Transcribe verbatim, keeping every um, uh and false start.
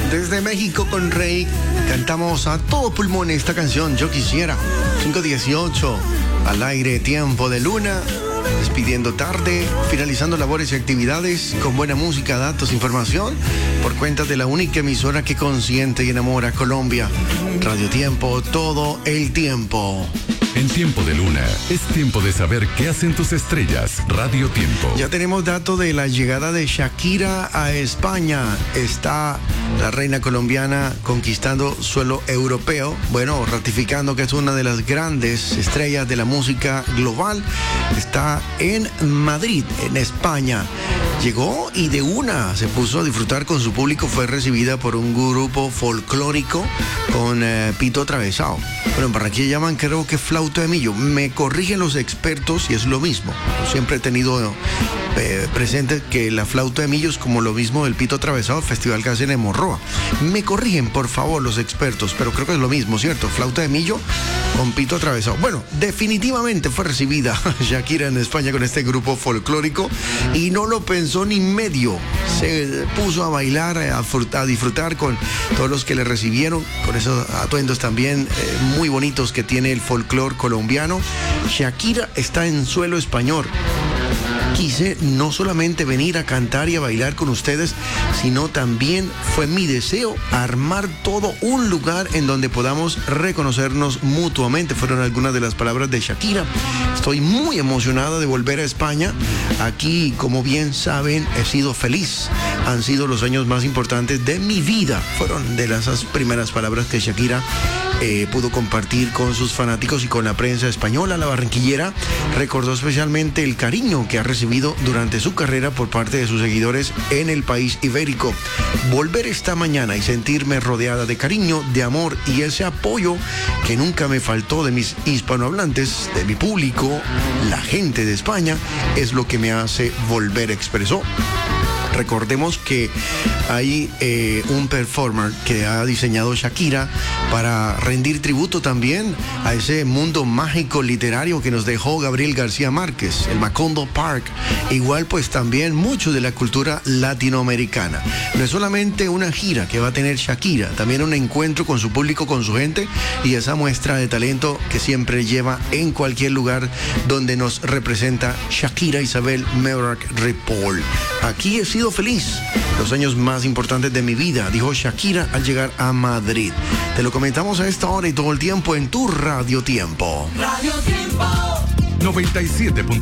Desde México con Rey cantamos a todo pulmón esta canción, Yo Quisiera. cinco dieciocho, al aire, Tiempo de Luna. Despidiendo tarde, finalizando labores y actividades con buena música, datos, información, por cuenta de la única emisora que consiente y enamora a Colombia. Radio Tiempo, todo el tiempo. En Tiempo de Luna, es tiempo de saber qué hacen tus estrellas. Radio Tiempo. Ya tenemos dato de la llegada de Shakira a España. Está la reina colombiana conquistando suelo europeo. Bueno, ratificando que es una de las grandes estrellas de la música global. Está en Madrid, en España. Llegó y de una se puso a disfrutar con su público. Fue recibida por un grupo folclórico con eh, pito atravesado. Bueno, en Barranquilla llaman, creo que flauta de millo. Me corrigen los expertos y es lo mismo. Yo siempre he tenido eh, presente que la flauta de millo es como lo mismo del pito atravesado, el festival que hacen en Morroa. Me corrigen, por favor, los expertos, pero creo que es lo mismo, ¿cierto? Flauta de millo con pito atravesado. Bueno, definitivamente fue recibida Shakira en España con este grupo folclórico y no lo pensó ni medio. Se puso a bailar, a, a disfrutar con todos los que le recibieron, con esos atuendos también eh, muy bonitos que tiene el folclore colombiano. Shakira está en suelo español. Quise no solamente venir a cantar y a bailar con ustedes, sino también fue mi deseo armar todo un lugar en donde podamos reconocernos mutuamente. Fueron algunas de las palabras de Shakira. Estoy muy emocionada de volver a España. Aquí, como bien saben, he sido feliz. Han sido los años más importantes de mi vida. Fueron de las primeras palabras que Shakira eh, pudo compartir con sus fanáticos y con la prensa española. La barranquillera recordó especialmente el cariño que ha recibido durante su carrera por parte de sus seguidores en el país ibérico. Volver esta mañana y sentirme rodeada de cariño, de amor y ese apoyo que nunca me faltó de mis hispanohablantes, de mi público, la gente de España, es lo que me hace volver, expresó. Recordemos que hay eh, un performer que ha diseñado Shakira para rendir tributo también a ese mundo mágico literario que nos dejó Gabriel García Márquez, el Macondo Park. Igual pues también mucho de la cultura latinoamericana. No es solamente una gira que va a tener Shakira, también un encuentro con su público, con su gente y esa muestra de talento que siempre lleva en cualquier lugar donde nos representa Shakira Isabel Mebarak Ripoll. Aquí he sido feliz, los años más importantes de mi vida, dijo Shakira al llegar a Madrid. Te lo comentamos a esta hora y todo el tiempo en tu Radio Tiempo. Radio Tiempo noventa y siete punto